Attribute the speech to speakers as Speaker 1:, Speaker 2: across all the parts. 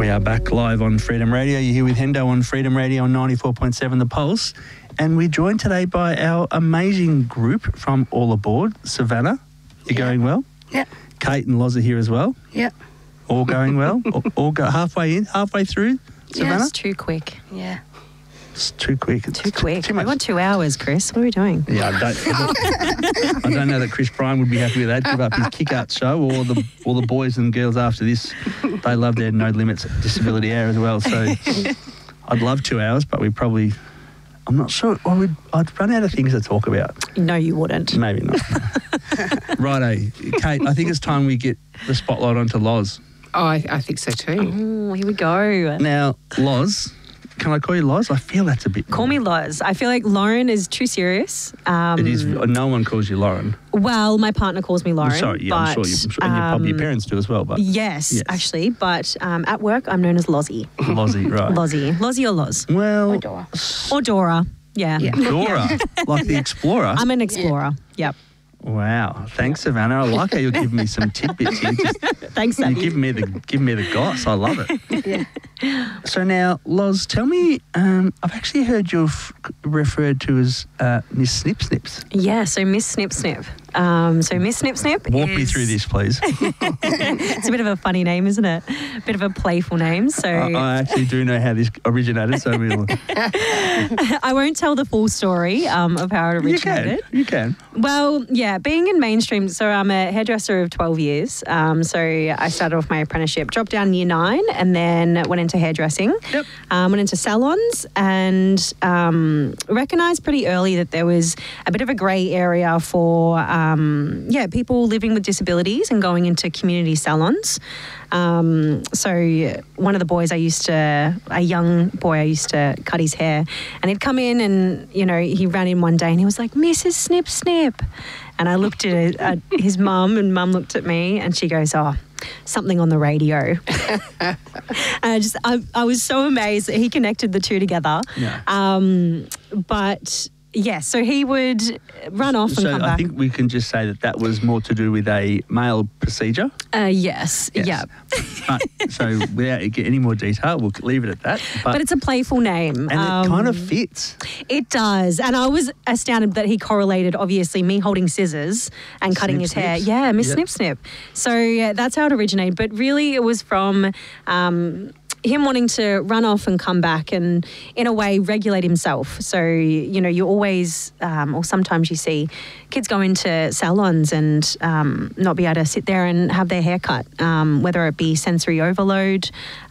Speaker 1: We are back live on Freedom Radio. You're here with Hendo on Freedom Radio on 94.7 The Pulse. And we're joined today by our amazing group from All Aboard. Savannah, you're going well?
Speaker 2: Yeah.
Speaker 1: Kate and Loz are here as well?
Speaker 2: Yeah.
Speaker 1: All going well? all go halfway in, halfway through, Savannah?
Speaker 3: Yeah, it's too quick.
Speaker 2: Yeah.
Speaker 1: It's too quick. It's
Speaker 3: Too quick.
Speaker 1: Too much.
Speaker 3: We want 2 hours, Chris. What are we doing?
Speaker 1: Yeah, I don't know that Chris Bryan would be happy with that. Give up his kick-out show, or the boys and girls after this. They love their No Limits Disability Hour as well. So I'd love 2 hours, but I'm not sure. I'd run out of things to talk about.
Speaker 3: No, you wouldn't.
Speaker 1: Maybe not. Righto. Kate, I think it's time we get the spotlight onto Loz.
Speaker 2: Oh, I think so too.
Speaker 3: Oh, here we go.
Speaker 1: Now, Loz, can I call you Loz? I feel that's a bit...
Speaker 3: Call me Loz. I feel like Lauren is too serious.
Speaker 1: It is. No one calls you Lauren.
Speaker 3: Well, my partner calls me Lauren.
Speaker 1: Sorry, yeah, I'm sure and probably your parents do as well. But
Speaker 3: yes, actually. But at work, I'm known as Lozzie.
Speaker 1: Lozzie, right.
Speaker 3: Lozzie or Loz.
Speaker 1: Well...
Speaker 3: Or Dora. Yeah.
Speaker 1: Dora, like the explorer.
Speaker 3: I'm an explorer. Yep.
Speaker 1: Wow. Thanks, Savannah. I like how you're giving me some tidbits here.
Speaker 3: Thanks, Savvy.
Speaker 1: You're giving me the goss. I love it. Yeah. So now, Loz, tell me, I've actually heard you're referred to as Miss Snip Snips.
Speaker 3: Yeah, so Miss Snip Snip. So Miss Snip Snip
Speaker 1: Walk me through this, please.
Speaker 3: It's a bit of a funny name, isn't it? A bit of a playful name. So
Speaker 1: I actually do know how this originated, so
Speaker 3: I won't tell the full story of how it originated.
Speaker 1: You can.
Speaker 3: Well, yeah, being in mainstream, so I'm a hairdresser of 12 years. So I started off my apprenticeship, dropped down in year 9, and then went into hairdressing.
Speaker 1: Yep.
Speaker 3: Went into salons and recognised pretty early that there was a bit of a grey area for people living with disabilities and going into community salons. So one of the boys a young boy I used to cut his hair, and he'd come in and, he ran in one day and he was like, Mrs. Snip Snip. And I looked at his mum, and mum looked at me and she goes, oh, something on the radio. And I was so amazed that he connected the two together.
Speaker 1: Yeah.
Speaker 3: But yeah, so he would run off and come back.
Speaker 1: So I think we can just say that was more to do with a male procedure.
Speaker 3: Yes. Yeah.
Speaker 1: But, so without getting any more detail, we'll leave it at that.
Speaker 3: But it's a playful name.
Speaker 1: And it kind of fits.
Speaker 3: It does. And I was astounded that he correlated, obviously, me holding scissors and cutting his hair. Yeah, Miss Snip Snip. So that's how it originated. But really it was from... him wanting to run off and come back and, in a way, regulate himself. So, you always, or sometimes you see kids go into salons and not be able to sit there and have their hair cut, whether it be sensory overload.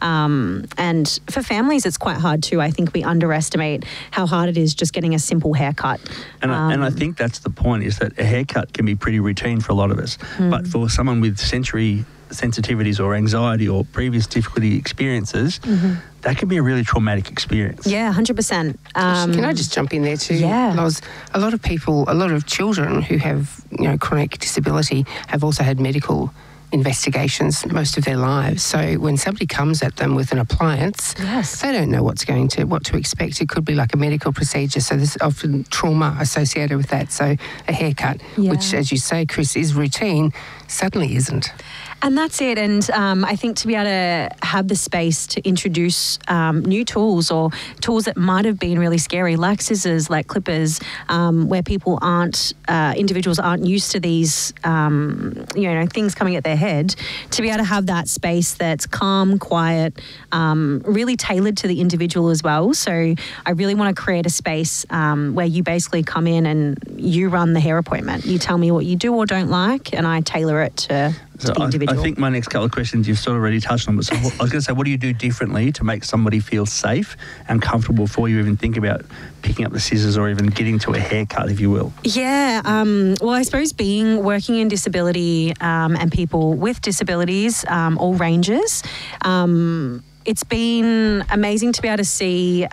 Speaker 3: And for families, it's quite hard too. I think we underestimate how hard it is just getting a simple haircut.
Speaker 1: And I think that's the point, is that a haircut can be pretty routine for a lot of us. But for someone with sensory sensitivities or anxiety or previous difficulty experiences, that can be a really traumatic experience.
Speaker 3: Yeah, 100%.
Speaker 2: Can I just jump in there too?
Speaker 3: Yeah.
Speaker 2: Loz, a lot of children who have chronic disability have also had medical investigations most of their lives. So when somebody comes at them with an appliance, they don't know what to expect. It could be like a medical procedure, so there's often trauma associated with that. So a haircut, which, as you say, Chris, is routine, suddenly isn't.
Speaker 3: And that's it. And I think to be able to have the space to introduce new tools, or tools that might have been really scary, like scissors, like clippers, where people individuals aren't used to these, things coming at their head, to be able to have that space that's calm, quiet, really tailored to the individual as well. So I really want to create a space where you basically come in and you run the hair appointment. You tell me what you do or don't like, and I tailor it to the individual.
Speaker 1: I think my next couple of questions you've sort of already touched on, but so I was going to say, what do you do differently to make somebody feel safe and comfortable before you even think about picking up the scissors or even getting to a haircut, if you will?
Speaker 3: Yeah, well, I suppose working in disability and people with disabilities, all ranges, it's been amazing to be able to see,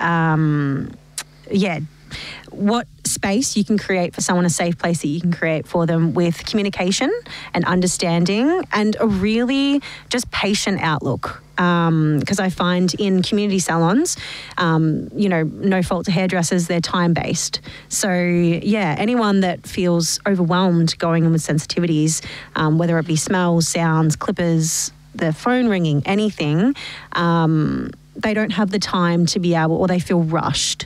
Speaker 3: what space you can create for someone, a safe place that you can create for them with communication and understanding and a really just patient outlook. Because I find in community salons, no fault to hairdressers, they're time-based. So, anyone that feels overwhelmed going in with sensitivities, whether it be smells, sounds, clippers, the phone ringing, anything, they don't have the time to be able, or they feel rushed.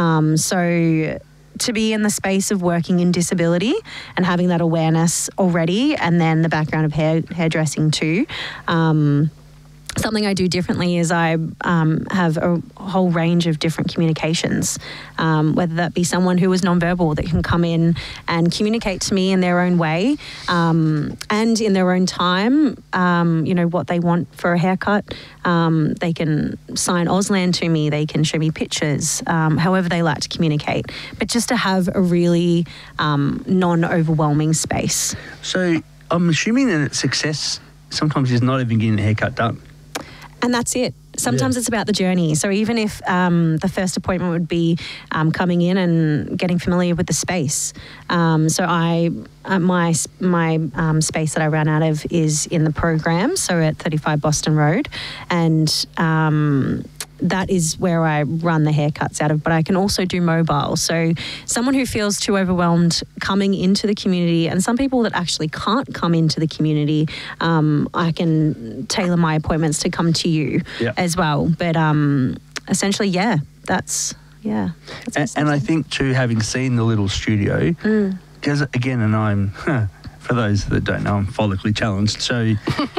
Speaker 3: So to be in the space of working in disability and having that awareness already, and then the background of hairdressing too. Something I do differently is I have a whole range of different communications, whether that be someone who is nonverbal that can come in and communicate to me in their own way and in their own time, what they want for a haircut. They can sign Auslan to me, they can show me pictures, however they like to communicate, but just to have a really non-overwhelming space.
Speaker 1: So I'm assuming that success sometimes is not even getting a haircut done.
Speaker 3: And that's it. Sometimes it's about the journey. So even if the first appointment would be coming in and getting familiar with the space. So my space that I ran out of is in the program, so at 35 Boston Road. And that is where I run the haircuts out of, but I can also do mobile. So someone who feels too overwhelmed coming into the community, and some people that actually can't come into the community, I can tailor my appointments to come to you as well. But essentially, that's
Speaker 1: and I think too, having seen the little studio, because again, and I'm, for those that don't know, I'm follically challenged. So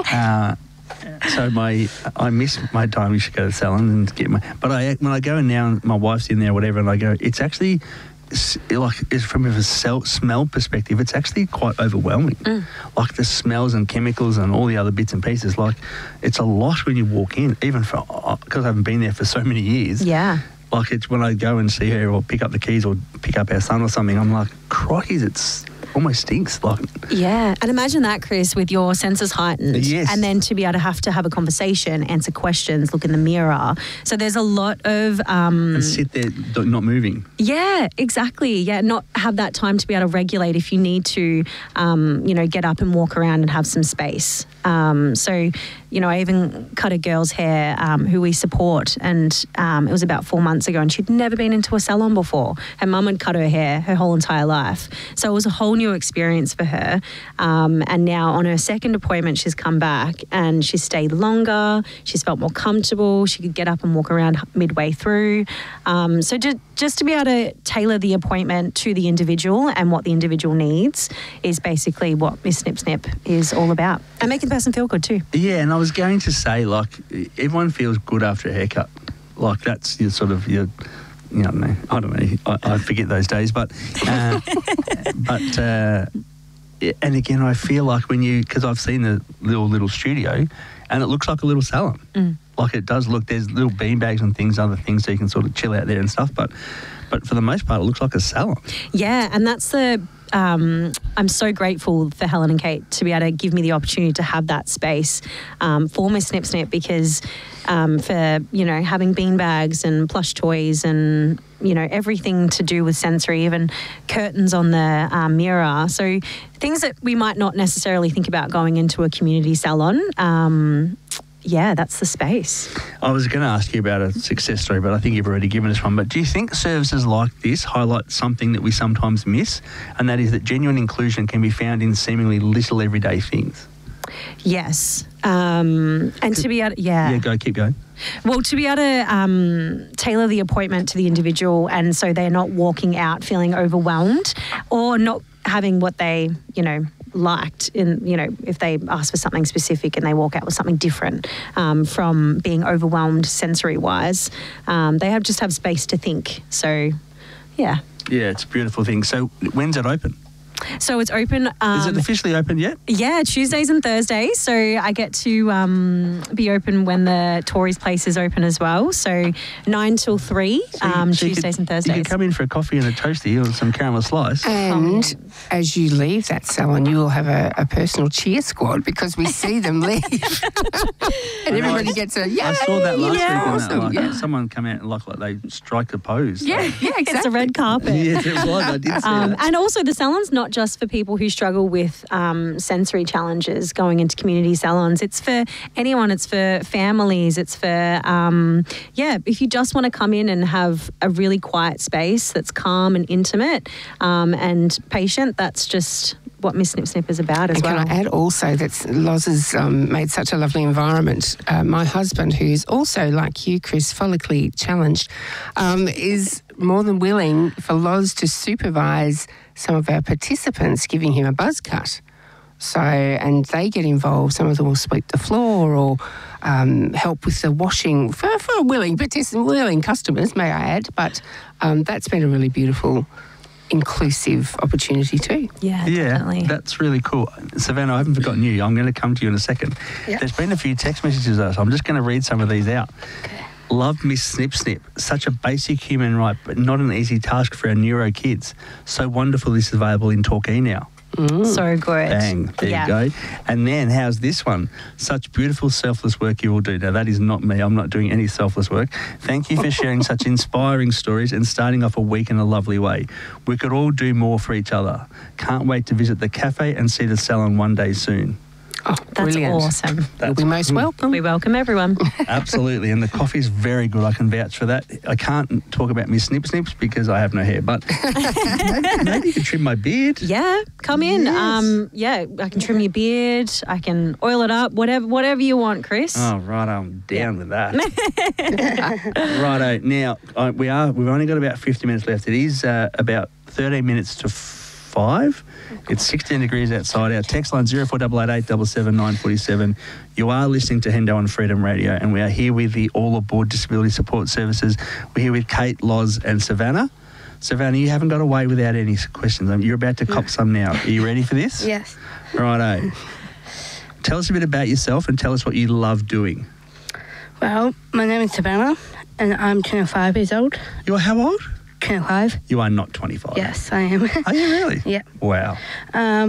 Speaker 1: so I miss my time. We should go to the salon and get but when I go in now, and my wife's in there, whatever, and I go, it's actually it's from a smell perspective, it's actually quite overwhelming. Like the smells and chemicals and all the other bits and pieces. Like it's a lot when you walk in, even because I haven't been there for so many years.
Speaker 3: Yeah.
Speaker 1: Like it's when I go and see her or pick up the keys or pick up our son or something, I'm like, crikey, it's almost stinks. Like,
Speaker 3: yeah, and imagine that, Chris, with your senses heightened, and then to be able to have a conversation, answer questions, look in the mirror. So there's a lot of
Speaker 1: and sit there not moving.
Speaker 3: Yeah, exactly. Yeah, not have that time to be able to regulate if you need to, get up and walk around and have some space. So, I even cut a girl's hair who we support, and it was about 4 months ago, and she'd never been into a salon before. Her mum had cut her hair her whole entire life. So it was a whole new experience for her. And now on her second appointment, she's come back and she's stayed longer. She's felt more comfortable. She could get up and walk around midway through. So just to be able to tailor the appointment to the individual and what the individual needs is basically what Miss Snip Snip is all about. And making the person feel good too.
Speaker 1: Yeah, and I was going to say, like, everyone feels good after a haircut. Like, that's your sort of your... I don't know. I forget those days, but and again, I feel like because I've seen the little studio, and it looks like a little salon. Like it does look. There's little beanbags and other things, so you can sort of chill out there and stuff. But for the most part, it looks like a salon. Yeah,
Speaker 3: and that's the. I'm so grateful for Helen and Kate to be able to give me the opportunity to have that space for Miss Snip Snip, because for having beanbags and plush toys and everything to do with sensory, even curtains on the mirror, so things that we might not necessarily think about going into a community salon. Yeah, that's the space.
Speaker 1: I was going to ask you about a success story, but I think you've already given us one. But do you think services like this highlight something that we sometimes miss, and that is that genuine inclusion can be found in seemingly little everyday things?
Speaker 3: Yes. And to be able to... Yeah,
Speaker 1: keep going.
Speaker 3: Well, to be able to tailor the appointment to the individual, and so they're not walking out feeling overwhelmed or not having what they, liked if they ask for something specific and they walk out with something different from being overwhelmed sensory wise, they just have space to think. So it's a beautiful thing. So when's it open? So it's open. Is it officially open yet? Yeah, Tuesdays and Thursdays. So I get to be open when the Tories place is open as well. So 9 till 3, Tuesdays and Thursdays. You can come in for a coffee and a toasty or some caramel slice. And as you leave that salon, you will have a personal cheer squad, because we see them leave. And everybody gets a, I saw that last week. Awesome. Someone come out and like they strike a pose. Yeah, exactly. It's a red carpet. Yes, it was. I did see that. And also the salon's not just for people who struggle with sensory challenges going into community salons. It's for anyone. It's for families. It's for, if you just want to come in and have a really quiet space that's calm and intimate and patient, that's just what Miss Snip Snip is about as
Speaker 2: and
Speaker 3: well.
Speaker 2: Can I add also that Loz has made such a lovely environment. My husband, who's also, like you, Chris, follically challenged, is more than willing for Loz to supervise some of our participants, giving him a buzz cut. So, and they get involved. Some of them will sweep the floor or help with the washing for willing customers, may I add. But that's been a really beautiful, inclusive opportunity too.
Speaker 3: Yeah, definitely.
Speaker 1: That's really cool. Savannah, I haven't forgotten you. I'm going to come to you in a second.
Speaker 2: Yep.
Speaker 1: There's been a few text messages, though, so I'm just going to read some of these out.
Speaker 2: Okay.
Speaker 1: Love Miss Snip Snip. Such a basic human right, but not an easy task for our neuro kids. So wonderful this is available in Torquay now.
Speaker 3: So good.
Speaker 1: Bang. There you go. And then how's this one? Such beautiful selfless work you all do. Now, that is not me. I'm not doing any selfless work. Thank you for sharing such inspiring stories and starting off a week in a lovely way. We could all do more for each other. Can't wait to visit the cafe and see the salon one day soon.
Speaker 2: Oh,
Speaker 3: That's
Speaker 2: brilliant.
Speaker 3: awesome.
Speaker 2: You'll be most welcome.
Speaker 3: We welcome everyone.
Speaker 1: Absolutely. And the coffee's very good. I can vouch for that. I can't talk about Miss Snip Snips because I have no hair, but maybe you can trim my beard.
Speaker 3: Yeah, come in.
Speaker 1: Yes.
Speaker 3: I can trim your beard. I can oil it up. Whatever you want, Chris.
Speaker 1: Oh, right. I'm down with that. Righto. Now, we've only got about 50 minutes left. It is about 13 minutes to 5. It's 16 degrees outside. Our text line 0488 77 947. You are listening to Hendo on Freedom Radio, and we are here with the All Aboard Disability Support Services. We're here with Kate, Loz and Savannah. Savannah, you haven't got away without any questions. You're about to cop some now. Are you ready for this?
Speaker 4: Yes.
Speaker 1: Righto. Tell us a bit about yourself and tell us what you love doing.
Speaker 4: Well, my name is Savannah, and I'm 25 years old.
Speaker 1: You're how old?
Speaker 4: 25.
Speaker 1: You are not 25.
Speaker 4: Yes, I am.
Speaker 1: Are you really?
Speaker 4: Yeah.
Speaker 1: Wow.
Speaker 4: I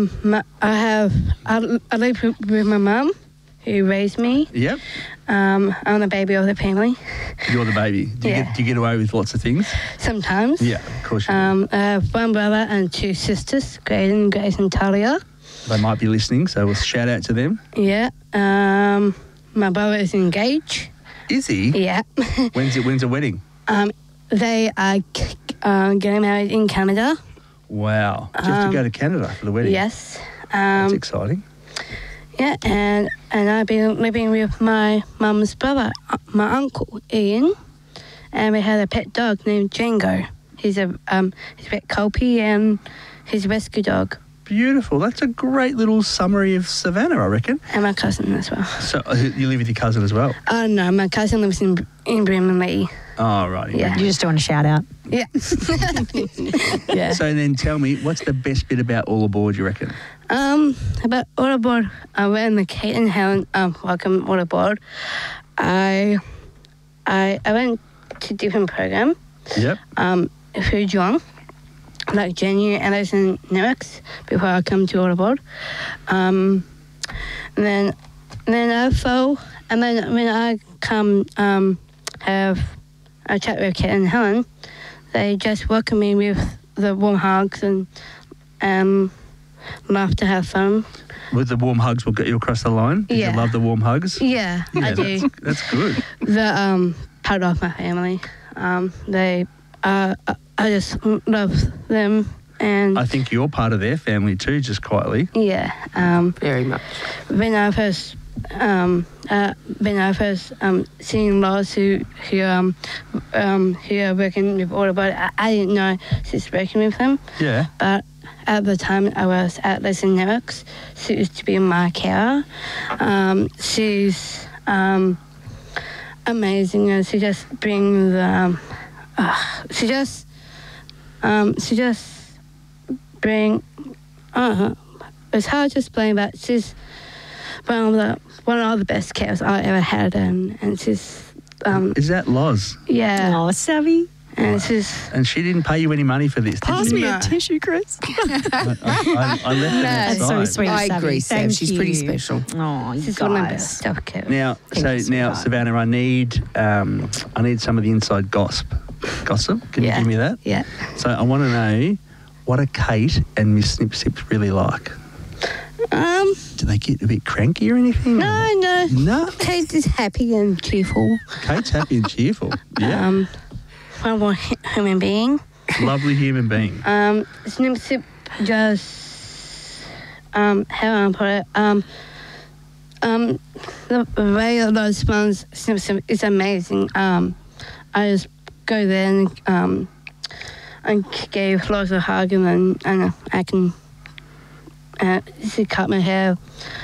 Speaker 4: live with my mum, who raised me.
Speaker 1: Yep.
Speaker 4: I'm the baby of the family.
Speaker 1: You're the baby. Do you get away with lots of things?
Speaker 4: Sometimes.
Speaker 1: Yeah, of course you do.
Speaker 4: I have one brother and 2 sisters, Grace and Talia.
Speaker 1: They might be listening, so we'll shout out to them.
Speaker 4: Yeah. My brother is engaged.
Speaker 1: Is he?
Speaker 4: Yeah.
Speaker 1: When's the wedding?
Speaker 4: They are getting married in Canada.
Speaker 1: Wow. Do you have to go to Canada for the wedding?
Speaker 4: Yes.
Speaker 1: That's exciting.
Speaker 4: Yeah, and I've been living with my mum's brother, my uncle Ian, and we had a pet dog named Django. He's a pet Kelpie and he's a rescue dog.
Speaker 1: Beautiful. That's a great little summary of Savannah, I reckon.
Speaker 4: And my cousin as well.
Speaker 1: So you live with your cousin as well?
Speaker 4: No, my cousin lives in Brimley.
Speaker 1: Oh, right.
Speaker 4: Yeah.
Speaker 3: You're just doing a shout out.
Speaker 4: Yeah. Yeah.
Speaker 1: So then tell me, what's the best bit about All Aboard, you reckon?
Speaker 4: About All Aboard, when the Kate and Helen welcome All Aboard, I went to different program.
Speaker 1: Yep.
Speaker 4: Through John, like Jenny, Alice and Nerex, before I come to All Aboard. And then I fell, and then when I come have a chat with Kate and Helen, they just welcome me with the warm hugs and love to have fun.
Speaker 1: With the warm hugs, we'll get you across the line? Did
Speaker 4: Yeah.
Speaker 1: you love the warm hugs?
Speaker 4: Yeah, I do.
Speaker 1: That's good.
Speaker 4: The part of my family. I just love them, and
Speaker 1: I think you're part of their family too, just quietly.
Speaker 4: yeah.
Speaker 2: Very much.
Speaker 4: When I first seeing Loz who are working with All About, I didn't know she's working with them.
Speaker 1: Yeah.
Speaker 4: But at the time I was at Les and Nerex, she used to be my carer. She's amazing, and she just brings she just bring. It's hard to explain, but she's one of the best carers I ever had, and she's
Speaker 1: Is that Loz?
Speaker 4: yeah,
Speaker 3: Oh, savvy.
Speaker 4: and she's
Speaker 1: And she didn't pay you any money for this, did
Speaker 3: Pass
Speaker 1: you?
Speaker 3: me
Speaker 4: No.
Speaker 3: a tissue, Chris.
Speaker 1: I left it
Speaker 3: That's so
Speaker 1: outside.
Speaker 3: sweet.
Speaker 2: I
Speaker 3: Savvy.
Speaker 2: agree, Sam.
Speaker 3: Thank
Speaker 2: She's pretty
Speaker 3: you.
Speaker 2: special.
Speaker 3: Oh, you
Speaker 4: she's one of the
Speaker 3: guys.
Speaker 4: best self carers.
Speaker 1: Now,
Speaker 3: Thank you, sweetheart.
Speaker 1: Savannah, I need some of the inside gossip. Can you give me that?
Speaker 4: Yeah.
Speaker 1: So I want to know, what are Kate and Miss Snip Sips really like? Do they get a bit cranky or anything?
Speaker 4: No.
Speaker 1: No.
Speaker 4: Kate is happy and cheerful.
Speaker 1: Kate's happy and cheerful. Yeah.
Speaker 4: One more human being.
Speaker 1: Lovely human being.
Speaker 4: Snip Sip just how I put it, the way of those ones is amazing. I just go there and gave lots of hugs and I can she cut my hair.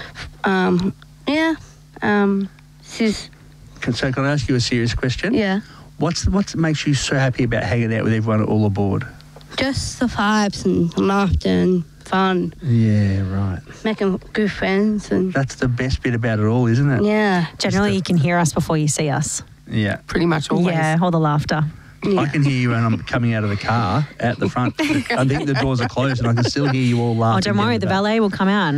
Speaker 4: She's.
Speaker 1: So can I ask you a serious question?
Speaker 4: Yeah.
Speaker 1: What makes you so happy about hanging out with everyone all aboard?
Speaker 4: Just the vibes and laughter and fun.
Speaker 1: Yeah, right.
Speaker 4: Making good friends and.
Speaker 1: That's the best bit about it all, isn't it?
Speaker 4: Yeah.
Speaker 3: Generally, you can hear us before you see us.
Speaker 1: Yeah.
Speaker 2: Pretty much always.
Speaker 3: Yeah, all the laughter.
Speaker 1: I can hear you when I'm coming out of the car at the front. I think the doors are closed and I can still hear you all laughing.
Speaker 3: Oh, don't worry, the valet will come out.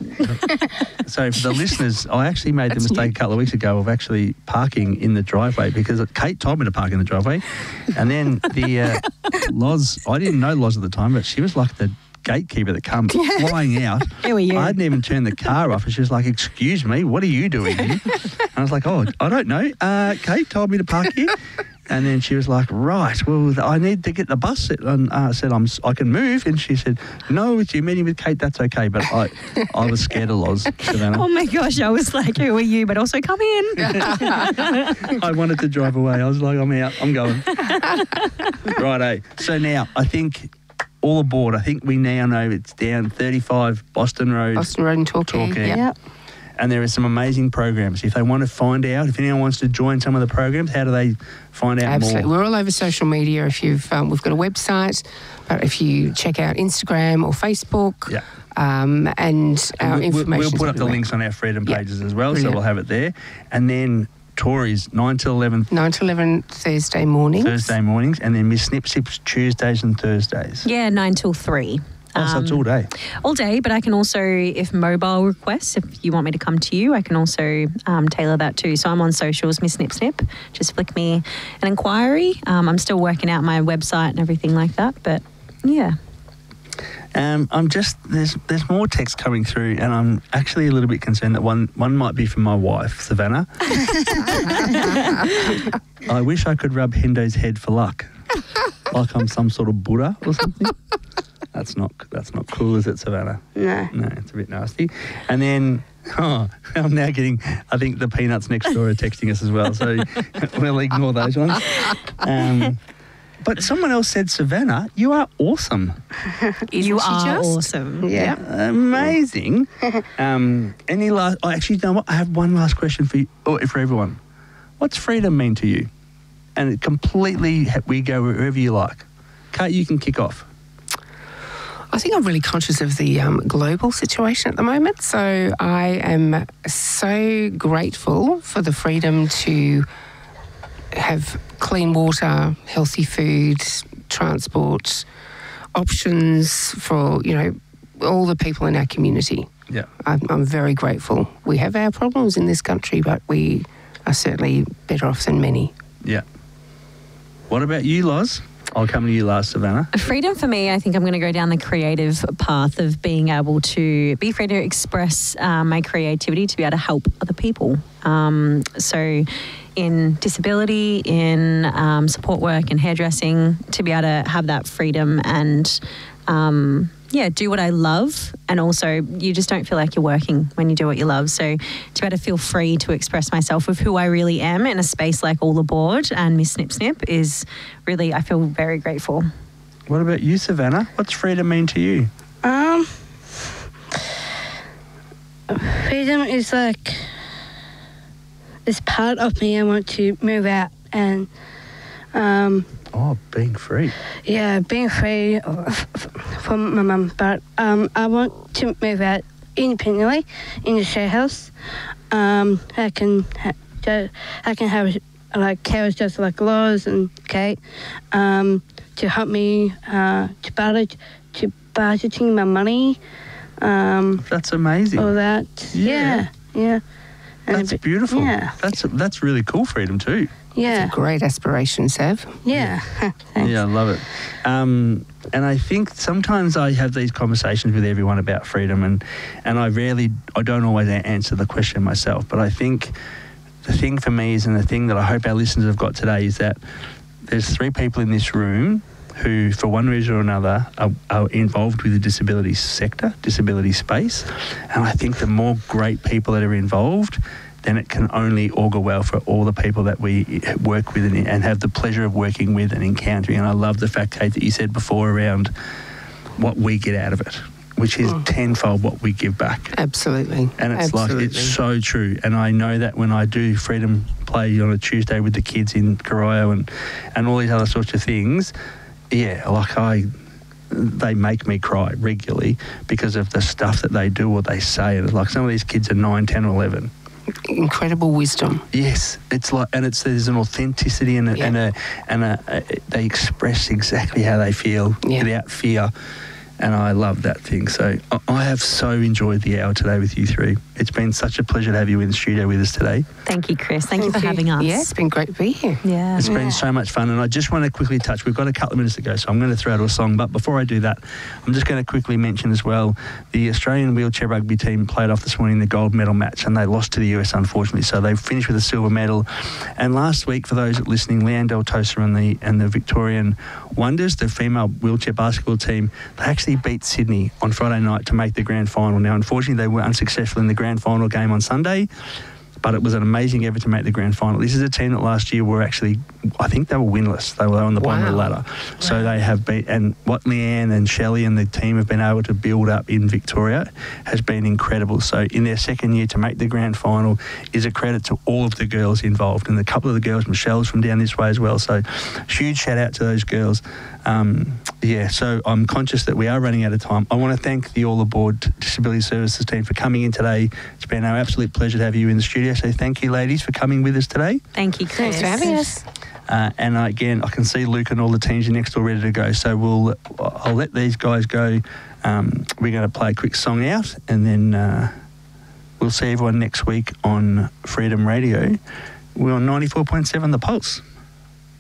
Speaker 1: So for the listeners, I actually made the mistake a couple of weeks ago of actually parking in the driveway because Kate told me to park in the driveway. And then the Loz, I didn't know Loz at the time, but she was like the gatekeeper that come flying out.
Speaker 3: Who are you?
Speaker 1: I hadn't even turned the car off and she was like, "Excuse me, what are you doing here?" And I was like, "Oh, I don't know. Kate told me to park here." And then she was like, "Right, well, I need to get the bus." And I said, I can move. And she said, "No, it's your meeting with Kate, that's okay." But I was scared of Loz, Savannah.
Speaker 3: Oh my gosh, I was like, "Who are you?" But also, come in.
Speaker 1: I wanted to drive away. I was like, "I'm out, I'm going." Righto. So now, I think all aboard, I think we now know it's down 35 Boston Road.
Speaker 2: Boston Road in Torquay.
Speaker 4: Yep.
Speaker 1: And there are some amazing programs. If they want to find out, if anyone wants to join some of the programs, how do they find out
Speaker 2: Absolutely.
Speaker 1: more?
Speaker 2: We're all over social media. If you've, we've got a website, but if you check out Instagram or Facebook, and our information.
Speaker 1: We'll put up the links on our Freedom pages as well,
Speaker 2: Brilliant.
Speaker 1: so we'll have it there. And then Tories, 9 till 11.
Speaker 2: 9 to 11 Thursday mornings.
Speaker 1: And then Miss Snip Sips Tuesdays and Thursdays.
Speaker 3: Yeah, 9 till 3.
Speaker 1: So it's all day.
Speaker 3: All day, but I can also, if mobile requests, if you want me to come to you, I can also tailor that too. So I'm on socials, Miss Snip Snip. Just flick me an inquiry. I'm still working out my website and everything like that, but yeah.
Speaker 1: I'm just there's more text coming through, and I'm actually a little bit concerned that one might be from my wife, Savannah. I wish I could rub Hendo's head for luck, like I'm some sort of Buddha or something. That's not cool, is it, Savannah?
Speaker 4: No.
Speaker 1: No, it's a bit nasty. And then, I'm now getting, I think the Peanuts next door are texting us as well, so we'll ignore those ones. But someone else said, Savannah, you are awesome.
Speaker 3: You are awesome.
Speaker 4: Yeah.
Speaker 1: Amazing. Any last, actually, you know what? I have one last question for you, or for everyone. What's freedom mean to you? And completely, we go wherever you like. Kate, you can kick off.
Speaker 2: I think I'm really conscious of the global situation at the moment. So I am so grateful for the freedom to have clean water, healthy food, transport, options for, all the people in our community.
Speaker 1: Yeah.
Speaker 2: I'm very grateful. We have our problems in this country, but we are certainly better off than many.
Speaker 1: Yeah. What about you, Loz? I'll come to you last, Savannah.
Speaker 3: Freedom for me, I think I'm going to go down the creative path of being able to be free to express my creativity to be able to help other people. So in disability, in support work and hairdressing, to be able to have that freedom and do what I love, and also you just don't feel like you're working when you do what you love. So to be able to feel free to express myself with who I really am in a space like All Aboard and Miss Snip Snip is really, I feel very grateful.
Speaker 1: What about you, Savannah? What's freedom mean to you?
Speaker 4: Freedom is like, it's part of me. I want to move out and
Speaker 1: being free.
Speaker 4: Yeah, being free from my mum. But I want to move out independently in the share house. I can have like carers just like Loz and Kate to help me to budgeting my money.
Speaker 1: That's amazing.
Speaker 4: All that. Yeah.
Speaker 1: That's beautiful.
Speaker 4: Yeah.
Speaker 1: That's really cool freedom too.
Speaker 4: Yeah.
Speaker 2: It's a great aspiration, Sav.
Speaker 4: Yeah. Thanks.
Speaker 1: Yeah, I love it. And I think sometimes I have these conversations with everyone about freedom, and I don't always answer the question myself, but I think the thing for me is, and the thing that I hope our listeners have got today, is that there's 3 people in this room who, for one reason or another, are involved with the disability sector, disability space. And I think the more great people that are involved, then it can only augur well for all the people that we work with and have the pleasure of working with and encountering. And I love the fact, Kate, that you said before around what we get out of it, which is tenfold what we give back.
Speaker 2: Absolutely.
Speaker 1: And it's it's so true. And I know that when I do Freedom Play on a Tuesday with the kids in Corio and all these other sorts of things, they make me cry regularly because of the stuff that they do or they say. And like some of these kids are 9, 10 or 11.
Speaker 2: Incredible wisdom.
Speaker 1: Yes, it's like, and there's an authenticity and they express exactly how they feel without fear. And I love that thing. So I have so enjoyed the hour today with you three. It's been such a pleasure to have you in the studio with us today.
Speaker 3: Thank you, Chris. Thank you for having us.
Speaker 2: Yeah, it's been great to be here.
Speaker 3: Yeah.
Speaker 1: It's been so much fun. And I just want to quickly touch, we've got a couple of minutes to go, so I'm going to throw out a song. But before I do that, I'm just going to quickly mention as well, the Australian wheelchair rugby team played off this morning in the gold medal match, and they lost to the US, unfortunately. So they finished with a silver medal. And last week, for those listening, Leanne Del Tosa and the Victorian Wonders, the female wheelchair basketball team, they actually beat Sydney on Friday night to make the grand final. Now, unfortunately, they were unsuccessful in the grand final game on Sunday, but it was an amazing effort to make the grand final. This is a team that last year were actually, I think they were winless. They were on the bottom of the ladder. So they have been, and what Leanne and Shelley and the team have been able to build up in Victoria has been incredible. So in their second year to make the grand final is a credit to all of the girls involved. And a couple of the girls, Michelle's from down this way as well. So huge shout out to those girls. So I'm conscious that we are running out of time. I want to thank the All Aboard Disability Services team for coming in today. It's been our absolute pleasure to have you in the studio. So thank you, ladies, for coming with us today.
Speaker 3: Thank you, Chris.
Speaker 2: Thanks for having us.
Speaker 1: And again, I can see Luke and all the teams are next door ready to go. So I'll let these guys go. We're going to play a quick song out, and then we'll see everyone next week on Freedom Radio. We're on 94.7 The Pulse.